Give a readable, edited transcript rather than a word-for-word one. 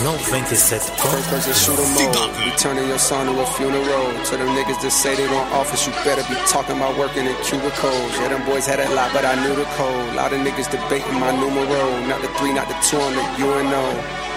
First person shooter mode. We turning your son to a funeral. To them niggas that say they want office, you better be talking about working in cubicles. Yeah, them boys had a lot, but I knew the code. A lot of niggas debating my numero. Not the 3, not the 2 on the UNO.